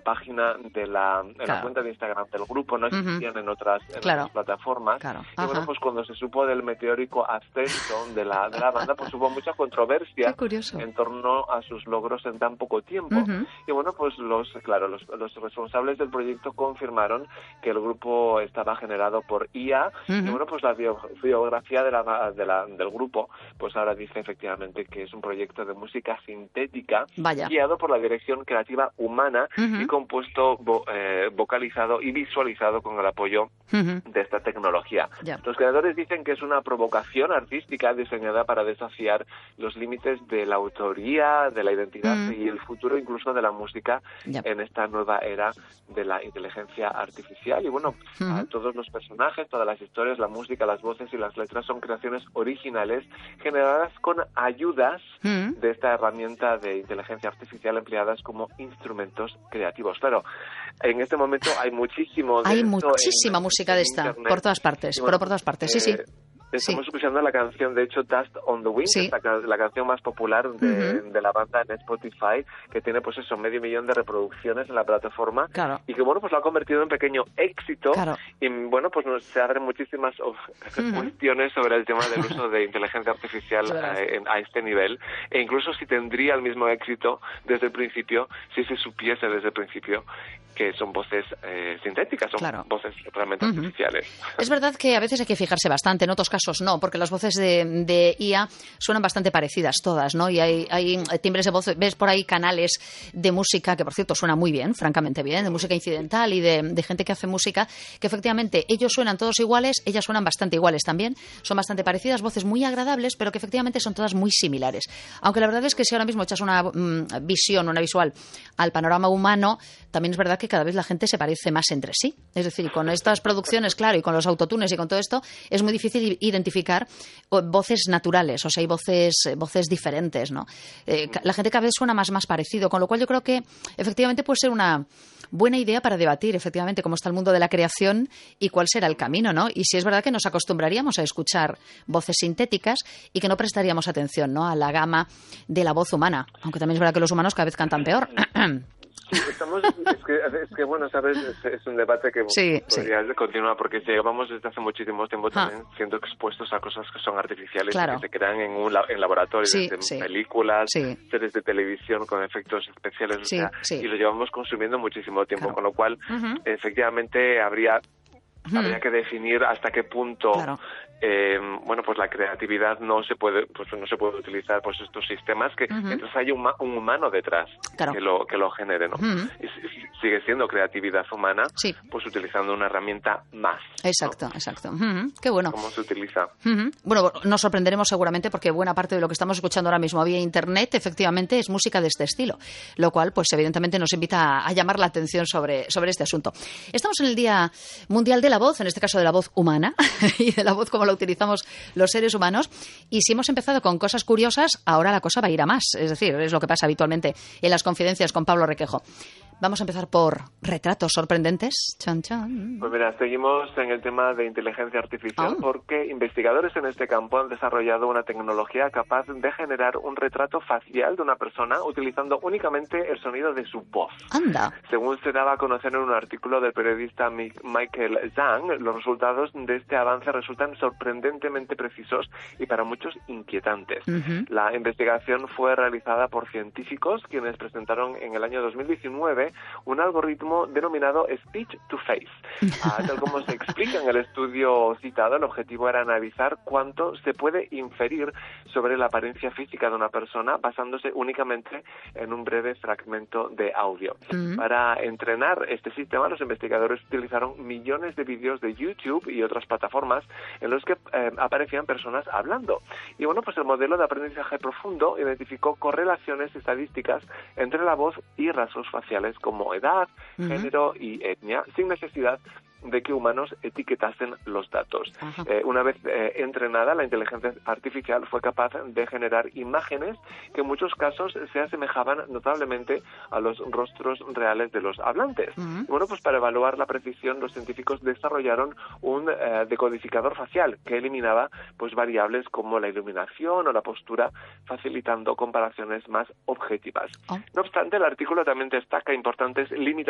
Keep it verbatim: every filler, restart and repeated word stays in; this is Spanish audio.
página de la, en claro. la cuenta de Instagram del grupo, no existían uh-huh. en, otras, en claro. otras plataformas. Claro. Y bueno, pues cuando se supo del meteórico ascenso de la, de la banda, pues hubo mucha controversia en torno a sus logros en tan poco tiempo. Uh-huh. Y bueno, pues los, claro, los, los responsables del proyecto confirmaron que el grupo estaba generado por I A. Uh-huh. Y bueno, pues la bio, biografía de la, de la, del grupo, pues ahora dice efectivamente que es un proyecto de música sintética Vaya. guiado por la dirección creativa humana uh-huh. y compuesto, vo, eh, vocalizado y visualizado con el apoyo uh-huh. de esta tecnología. Yeah. Los creadores dicen que es una provocación artística diseñada para desafiar los límites de la autoría, de la identidad uh-huh. y el futuro incluso de la música yeah. en esta nueva era de la inteligencia artificial. Y bueno, uh-huh. a todos los personajes, todas las historias, la música, las voces y las letras son creaciones originales generadas con ayudas uh-huh. de esta herramienta de inteligencia artificial empleadas como instrumentos creativos. Claro, en este momento hay muchísimo de Hay esto muchísima en, música en de esta, Internet. por todas partes, bueno, pero por todas partes, sí, eh, sí. Estamos sí. escuchando la canción, de hecho, Dust on the Wind, sí. que es la, la canción más popular de, uh-huh. de la banda en Spotify, que tiene pues eso, medio millón de reproducciones en la plataforma, claro. y que bueno, pues lo ha convertido en pequeño éxito, claro. y bueno, pues nos, se abren muchísimas oh, uh-huh. cuestiones sobre el tema del uso de inteligencia artificial a, en, a este nivel, e incluso si tendría el mismo éxito desde el principio, si se supiese desde el principio que son voces eh, sintéticas, son claro. voces realmente uh-huh. artificiales. Es verdad que a veces hay que fijarse bastante, en otros casos no, porque las voces de, de I A suenan bastante parecidas todas, ¿no? Y hay, hay timbres de voz, ves por ahí canales de música, que por cierto suena muy bien, francamente bien, de música incidental y de, de gente que hace música, que efectivamente ellos suenan todos iguales, ellas suenan bastante iguales también, son bastante parecidas, voces muy agradables, pero que efectivamente son todas muy similares. Aunque la verdad es que si ahora mismo echas una mm, visión, una visual al panorama humano, también es verdad que cada vez la gente se parece más entre sí. Es decir, con estas producciones, claro, y con los autotunes y con todo esto, es muy difícil identificar voces naturales, o sea, hay voces, voces diferentes, ¿no? Eh, la gente cada vez suena más, más parecido, con lo cual yo creo que efectivamente puede ser una buena idea para debatir, efectivamente, cómo está el mundo de la creación y cuál será el camino, ¿no? Y si es verdad que nos acostumbraríamos a escuchar voces sintéticas y que no prestaríamos atención, ¿no?, a la gama de la voz humana, aunque también es verdad que los humanos cada vez cantan peor. Sí, estamos, es, que, es que, bueno, ¿sabes? Es, es un debate que sí, podría sí. continuar, porque llevamos desde hace muchísimo tiempo también ah. siendo expuestos a cosas que son artificiales, claro. que se crean en un en laboratorios, sí, en sí. películas, sí. series de televisión con efectos especiales, sí, o sea, sí. y lo llevamos consumiendo muchísimo tiempo, claro. con lo cual, uh-huh. efectivamente, habría... Uh-huh. Habría que definir hasta qué punto claro. eh, bueno, pues la creatividad no se puede, pues no se puede utilizar, pues estos sistemas que uh-huh. entonces hay un, un humano detrás claro. que lo que lo genere, ¿no? Uh-huh. Y sigue siendo creatividad humana, sí. pues utilizando una herramienta más. Exacto, ¿no? exacto. Uh-huh. Qué bueno. ¿Cómo se utiliza? Uh-huh. Bueno, nos sorprenderemos seguramente porque buena parte de lo que estamos escuchando ahora mismo vía internet, efectivamente, es música de este estilo, lo cual, pues evidentemente nos invita a, a llamar la atención sobre, sobre este asunto. Estamos en el Día Mundial de la Voz, en este caso de la voz humana y de la voz como la utilizamos los seres humanos, y si hemos empezado con cosas curiosas, ahora la cosa va a ir a más, es decir, es lo que pasa habitualmente en las confidencias con Pablo Requejo. Vamos a empezar por retratos sorprendentes. Chan, chan. Pues mira, seguimos en el tema de inteligencia artificial oh. porque investigadores en este campo han desarrollado una tecnología capaz de generar un retrato facial de una persona utilizando únicamente el sonido de su voz. Anda. Según se daba a conocer en un artículo del periodista Michael Zhang, los resultados de este avance resultan sorprendentemente precisos y para muchos inquietantes. Uh-huh. La investigación fue realizada por científicos quienes presentaron en el año dos mil diecinueve un algoritmo denominado Speech to Face. Ah, tal como se explica en el estudio citado, el objetivo era analizar cuánto se puede inferir sobre la apariencia física de una persona basándose únicamente en un breve fragmento de audio. Uh-huh. Para entrenar este sistema, los investigadores utilizaron millones de vídeos de YouTube y otras plataformas en los que eh, aparecían personas hablando. Y bueno, pues el modelo de aprendizaje profundo identificó correlaciones estadísticas entre la voz y rasgos faciales como edad, uh-huh. género y etnia, sin necesidad de que humanos etiquetasen los datos. Eh, una vez eh, entrenada, la inteligencia artificial fue capaz de generar imágenes que en muchos casos se asemejaban notablemente a los rostros reales de los hablantes. Uh-huh. Y bueno, pues para evaluar la precisión, los científicos desarrollaron un eh, decodificador facial que eliminaba pues variables como la iluminación o la postura, facilitando comparaciones más objetivas. Oh. No obstante, el artículo también destaca importantes limitaciones